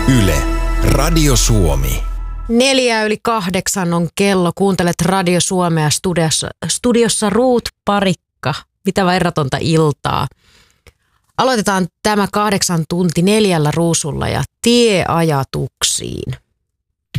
Yle, Radio Suomi. 7:04 on kello. Kuuntelet Radio Suomea studiossa Ruut Parikka. Mitä verratonta iltaa. Aloitetaan tämä 8 tunti 4 ruusulla ja tieajatuksiin.